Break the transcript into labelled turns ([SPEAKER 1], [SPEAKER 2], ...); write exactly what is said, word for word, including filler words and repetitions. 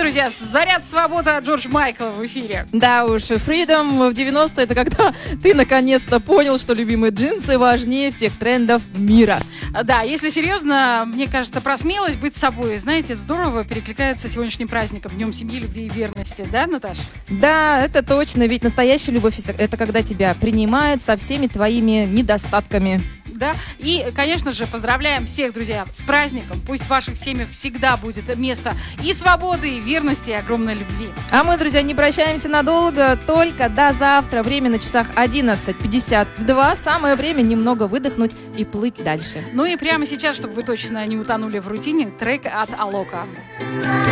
[SPEAKER 1] друзья, заряд свободы от Джордж Майкла в эфире.
[SPEAKER 2] Да уж, Freedom в девяностые — это когда ты наконец-то понял, что любимые джинсы важнее всех трендов мира.
[SPEAKER 1] Да, если серьезно, мне кажется, про смелость быть собой, знаете, это здорово перекликается с сегодняшним праздником, Днем семьи, любви и верности, да, Наташа?
[SPEAKER 2] Да, это точно, ведь настоящая любовь — это когда тебя принимают со всеми твоими недостатками.
[SPEAKER 1] Да, и, конечно же, поздравляем всех, друзья, с праздником. Пусть в ваших семьях всегда будет место и свободы, и верности, и огромной любви.
[SPEAKER 2] А мы, друзья, не прощаемся надолго, только до завтра. Время на часах одиннадцать пятьдесят два. Самое время немного выдохнуть и плыть дальше.
[SPEAKER 1] Ну и прямо сейчас, чтобы вы точно не утонули в рутине, трек от Алока.